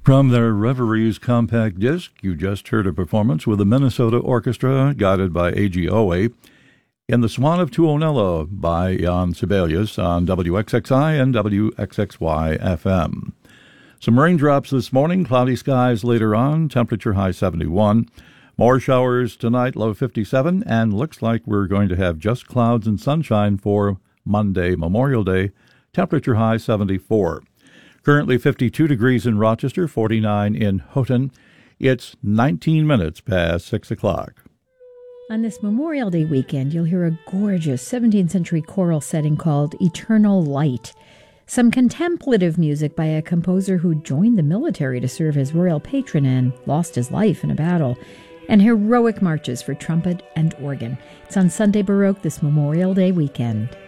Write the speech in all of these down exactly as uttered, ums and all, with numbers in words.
From their Reveries compact disc, you just heard a performance with the Minnesota Orchestra, guided by A G Owe, in The Swan of Tuonela by Jan Sibelius on W X X I and W X X Y F M. Some raindrops this morning, cloudy skies later on, temperature high seventy-one. More showers tonight, low fifty-seven, and looks like we're going to have just clouds and sunshine for Monday, Memorial Day, temperature high seventy-four. Currently fifty-two degrees in Rochester, forty-nine in Houghton. It's nineteen minutes past six o'clock. On this Memorial Day weekend, you'll hear a gorgeous seventeenth century choral setting called Eternal Light. Some contemplative music by a composer who joined the military to serve as royal patron and lost his life in a battle. And heroic marches for trumpet and organ. It's on Sunday Baroque this Memorial Day weekend.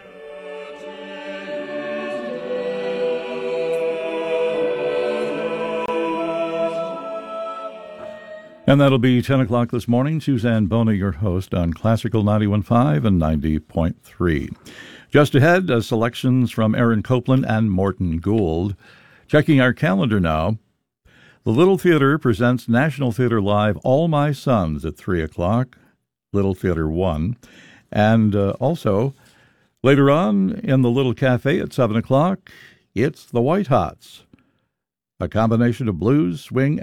And that'll be ten o'clock this morning. Suzanne Bona, your host on Classical ninety-one point five and ninety point three. Just ahead, uh, selections from Aaron Copland and Morton Gould. Checking our calendar now, the Little Theater presents National Theater Live All My Sons at three o'clock, Little Theater one. And uh, also, later on in the Little Cafe at seven o'clock, it's the White Hots, a combination of blues, swing,